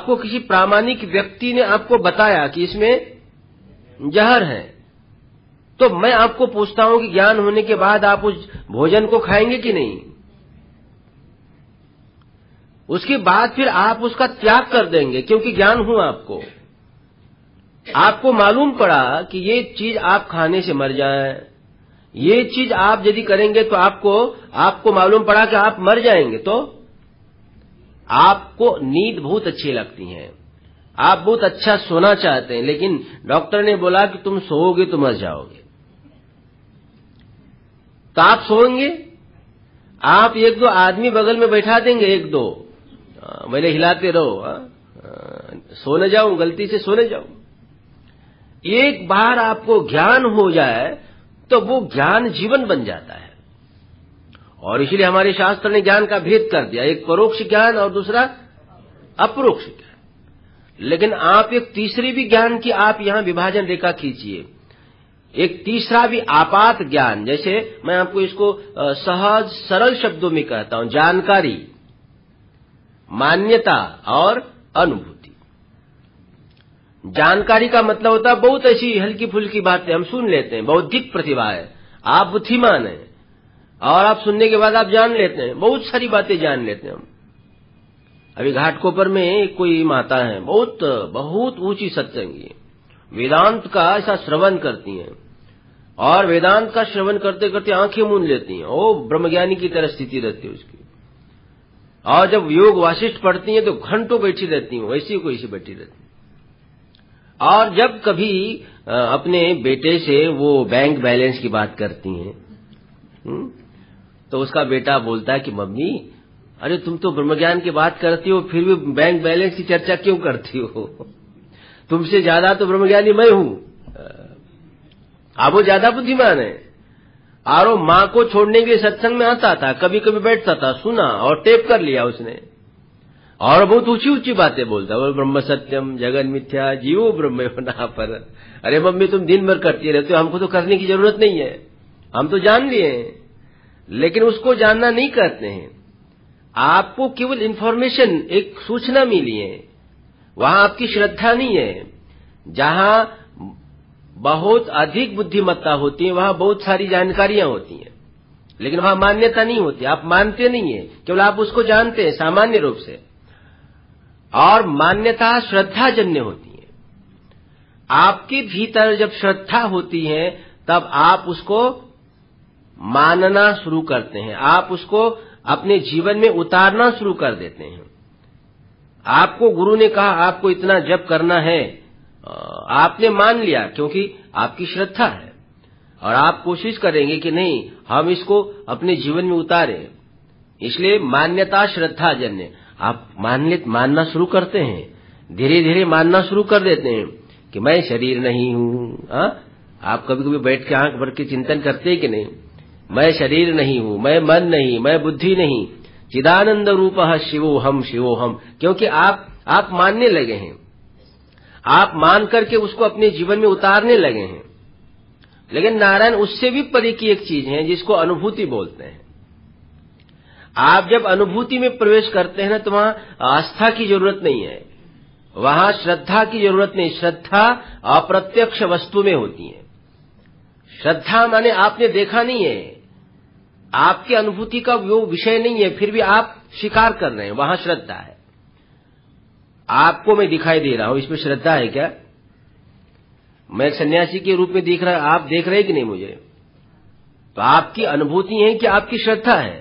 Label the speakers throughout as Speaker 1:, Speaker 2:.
Speaker 1: आपको किसी प्रामाणिक व्यक्ति ने आपको बताया कि इसमें जहर है, तो मैं आपको पूछता हूं कि ज्ञान होने के बाद आप उस भोजन को खाएंगे कि नहीं? उसके बाद फिर आप उसका त्याग कर देंगे, क्योंकि ज्ञान हुआ आपको मालूम पड़ा कि ये चीज आप खाने से मर जाए, ये चीज आप यदि करेंगे तो आपको मालूम पड़ा कि आप मर जाएंगे, तो आपको नींद बहुत अच्छी लगती है, आप बहुत अच्छा सोना चाहते हैं, लेकिन डॉक्टर ने बोला कि तुम सोओगे तो मर जाओगे, तो आप सोएंगे? आप एक दो आदमी बगल में बैठा देंगे, एक दो पहले हिलाते रहो, सो न जाऊं, गलती से सो न जाऊं। एक बार आपको ज्ञान हो जाए तो वो ज्ञान जीवन बन जाता है। और इसलिए हमारे शास्त्र ने ज्ञान का भेद कर दिया, एक परोक्ष ज्ञान और दूसरा अपरोक्ष ज्ञान। लेकिन आप एक तीसरी भी ज्ञान की आप यहां विभाजन रेखा खींचिए, एक तीसरा भी आपात ज्ञान, जैसे मैं आपको इसको सहज सरल शब्दों में कहता हूं, जानकारी, मान्यता और अनुभूति। जानकारी का मतलब होता है बहुत ऐसी हल्की फुल्की बातें हम सुन लेते हैं, बौद्धिक प्रतिभा है, आप बुद्धिमान हैं, और आप सुनने के बाद आप जान लेते हैं, बहुत सारी बातें जान लेते हैं हम। अभी घाटकोपर में कोई माता है, बहुत ऊंची सत्संगी, वेदांत का ऐसा श्रवण करती हैं, और वेदांत का श्रवण करते करते आंखें मूंद लेती हैं, ओ ब्रह्मज्ञानी की तरह स्थिति रहती है उसकी। और जब योग वासिष्ठ पढ़ती हैं तो घंटों बैठी रहती हैं, वैसी को ऐसी बैठी रहती हैं। और जब कभी अपने बेटे से वो बैंक बैलेंस की बात करती हैं, तो उसका बेटा बोलता है कि मम्मी, अरे तुम तो ब्रह्मज्ञान की बात करती हो, फिर भी बैंक बैलेंस की चर्चा क्यों करती हो? तुमसे ज्यादा तो ब्रह्मज्ञानी मैं हूं। अब वो ज्यादा बुद्धिमान है। और वो माँ को छोड़ने के लिए सत्संग में आता था, कभी कभी बैठता था, सुना और टेप कर लिया उसने, और बहुत ऊंची ऊंची बातें बोलता, वो ब्रह्म सत्यम जगन मिथ्या जीवो ब्रह्म ना पर। अरे मम्मी तुम दिन भर करती रहते हो, हमको तो करने की जरूरत नहीं है, हम तो जान लिए हैं। लेकिन उसको जानना नहीं कहते हैं, आपको केवल इन्फॉर्मेशन, एक सूचना मिली है, वहां आपकी श्रद्धा नहीं है। जहां बहुत अधिक बुद्धिमत्ता होती है वहां बहुत सारी जानकारियां होती हैं, लेकिन वहां मान्यता नहीं होती, आप मानते नहीं है, केवल आप उसको जानते हैं सामान्य रूप से। और मान्यता श्रद्धाजन्य होती है। आपके भीतर जब श्रद्धा होती है तब आप उसको मानना शुरू करते हैं, आप उसको अपने जीवन में उतारना शुरू कर देते हैं। आपको गुरु ने कहा आपको इतना जप करना है, आपने मान लिया क्योंकि आपकी श्रद्धा है, और आप कोशिश करेंगे कि नहीं हम इसको अपने जीवन में उतारें। इसलिए मान्यता श्रद्धाजन्य, आप मानना शुरू करते हैं, धीरे धीरे मानना शुरू कर देते हैं कि मैं शरीर नहीं हूं। आप कभी कभी बैठ के आंख भर के चिंतन करते हैं कि नहीं, मैं शरीर नहीं हूं, मैं मन नहीं, मैं बुद्धि नहीं, चिदानंद रूपः शिवोहम शिवोहम। क्योंकि आप मानने लगे हैं, आप मान करके उसको अपने जीवन में उतारने लगे हैं। लेकिन नारायण उससे भी परे की एक चीज है जिसको अनुभूति बोलते हैं। आप जब अनुभूति में प्रवेश करते हैं ना, तो वहां आस्था की जरूरत नहीं है, वहां श्रद्धा की जरूरत नहीं। श्रद्धा अप्रत्यक्ष वस्तु में होती है। श्रद्धा माने आपने देखा नहीं है, आपके अनुभूति का वो विषय नहीं है, फिर भी आप स्वीकार कर रहे हैं, वहां श्रद्धा है। आपको मैं दिखाई दे रहा हूं, इसमें श्रद्धा है क्या? मैं सन्यासी के रूप में दिख रहा है, आप देख रहे हैं कि नहीं मुझे? तो आपकी अनुभूति है कि आपकी श्रद्धा है?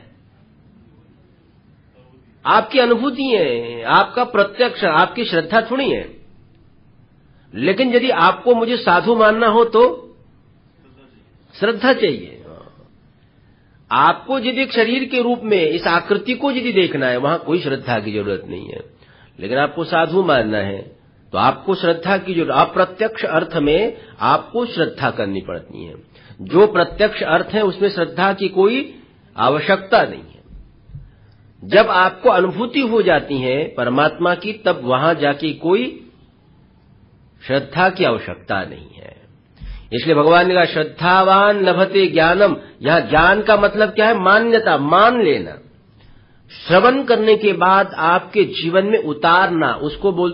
Speaker 1: आपकी अनुभूति है, आपका प्रत्यक्ष, आपकी श्रद्धा थोड़ी है। लेकिन यदि आपको मुझे साधु मानना हो तो श्रद्धा चाहिए। आपको यदि एक शरीर के रूप में इस आकृति को यदि देखना है, वहां कोई श्रद्धा की जरूरत नहीं है। लेकिन आपको साधु मानना है तो आपको श्रद्धा की जरूरत, अप्रत्यक्ष अर्थ में आपको श्रद्धा करनी पड़ती है। जो प्रत्यक्ष अर्थ है उसमें श्रद्धा की कोई आवश्यकता नहीं है। जब आपको अनुभूति हो जाती है परमात्मा की, तब वहां जाके कोई श्रद्धा की आवश्यकता नहीं है। इसलिए भगवान ने कहा श्रद्धावान लभते ज्ञानम। यहां ज्ञान का मतलब क्या है? मान्यता, मान लेना। श्रवण करने के बाद आपके जीवन में उतारना, उसको बोलते